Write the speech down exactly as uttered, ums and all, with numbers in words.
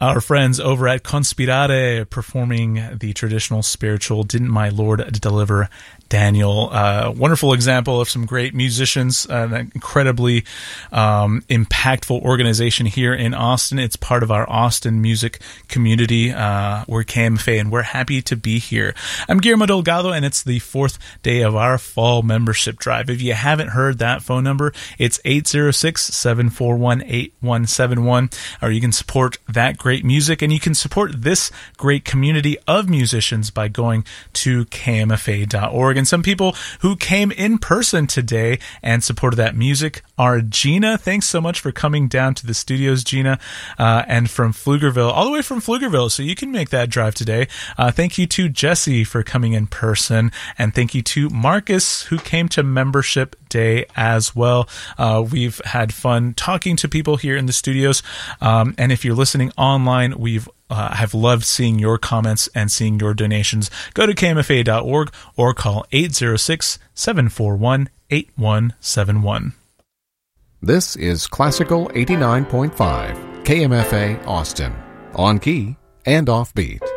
Our friends over at Conspirare performing the traditional spiritual Didn't My Lord Deliver Daniel. Uh, wonderful example of some great musicians, uh, an incredibly um, impactful organization here in Austin. It's part of our Austin music community. Uh, we're K M F A, and we're happy to be here. I'm Guillermo Delgado, and it's the fourth day of our fall membership drive. If you haven't heard that phone number, it's eight zero six, seven four one, eight one seven one, or you can support that great music, and you can support this great community of musicians by going to K M F A dot org. And some people who came in person today and supported that music are Gina. Thanks so much for coming down to the studios, Gina, uh, and from Pflugerville, all the way from Pflugerville, so you can make that drive today. Uh, thank you to Jesse for coming in person, and thank you to Marcus, who came to membership day as well. Uh, we've had fun talking to people here in the studios, um, and if you're listening online, we've Uh, I've loved seeing your comments and seeing your donations. Go to K M F A dot org or call eight zero six, seven four one, eight one seven one. This is Classical eighty-nine point five, K M F A Austin, on key and offbeat.